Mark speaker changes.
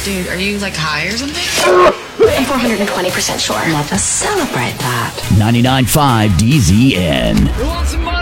Speaker 1: Dude, are you like high or something?
Speaker 2: I'm 420% sure.
Speaker 3: Let us celebrate that.
Speaker 4: 99.5 DZN.
Speaker 5: Who wants some more?